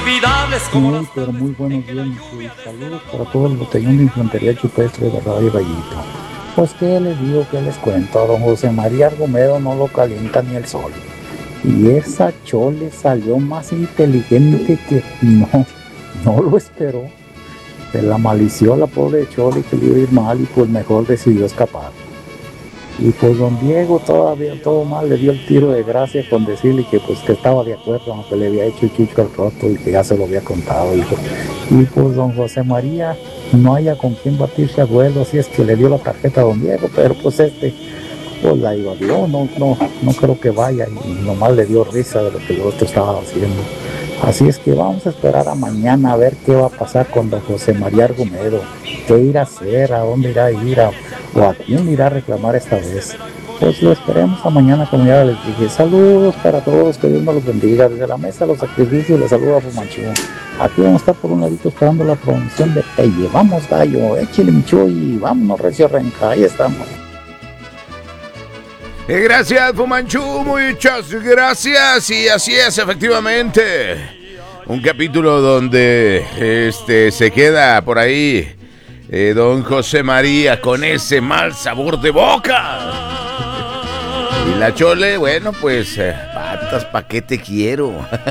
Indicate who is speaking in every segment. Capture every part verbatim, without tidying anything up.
Speaker 1: inolvidables como
Speaker 2: muy,
Speaker 1: las
Speaker 2: pero muy buenos días, saludos para todo el botellón de infantería chupestre de Radio Gallito. Pues qué les digo, qué les cuento, a don José María Argumedo no lo calienta ni el sol. Y esa Chole salió más inteligente que no, no lo esperó. Se la malició la pobre Chole que le iba a ir mal y pues mejor decidió escapar. Y pues don Diego todavía todo mal, le dio el tiro de gracia con decirle que pues que estaba de acuerdo con lo que le había hecho Chucho al Roto y que ya se lo había contado. Y, y pues don José María no haya con quién batirse a duelo, así es que le dio la tarjeta a don Diego, pero pues este pues la evadió, no, no, no creo que vaya y nomás le dio risa de lo que el otro estaba haciendo. Así es que vamos a esperar a mañana a ver qué va a pasar con don José María Argumedo, qué irá a hacer, a dónde irá a ir, a, o a quién irá a reclamar esta vez. Pues lo esperemos a mañana, como ya les dije. Saludos para todos, que Dios nos los bendiga. Desde la mesa de los sacrificios les saluda a Fumanchu. Aquí vamos a estar por un ladito esperando la promoción de Pelle. Vamos, gallo, échale mi chuy, vámonos, recio renca, ahí estamos.
Speaker 3: Eh, gracias, Fumanchu, muchas gracias. Y así es, efectivamente. Un capítulo donde este se queda por ahí eh, don José María con ese mal sabor de boca. Y la Chole, bueno, pues, eh, patas, ¿pa' qué te quiero?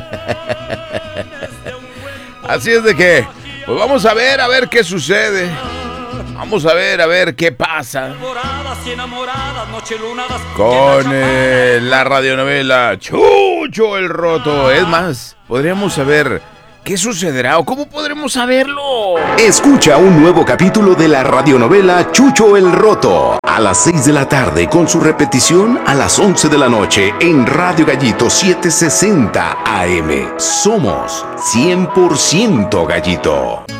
Speaker 3: Así es de que, pues vamos a ver, a ver qué sucede. Vamos a ver, a ver qué pasa con eh, la radionovela Chucho el Roto. Es más, podríamos saber qué sucederá o cómo podremos saberlo.
Speaker 4: Escucha un nuevo capítulo de la radionovela Chucho el Roto a las seis de la tarde con su repetición a las once de la noche en Radio Gallito setecientos sesenta A M. Somos cien por ciento Gallito.